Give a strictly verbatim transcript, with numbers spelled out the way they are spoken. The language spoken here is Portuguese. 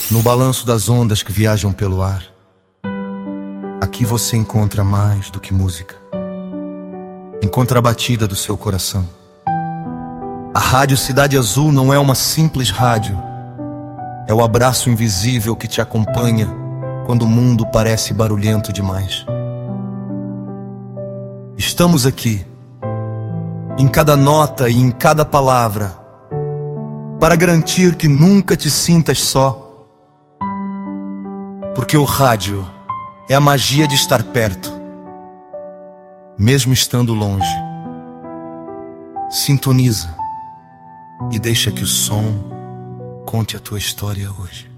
No balanço das ondas que viajam pelo ar, aqui você encontra mais do que música. Encontra a batida do seu coração. A Rádio Cidade Azul não é uma simples rádio. É o abraço invisível que te acompanha quando o mundo parece barulhento demais. Estamos aqui, em cada nota e em cada palavra, para garantir que nunca te sintas só. Porque o rádio é a magia de estar perto, mesmo estando longe. Sintoniza e deixa que o som conte a tua história hoje.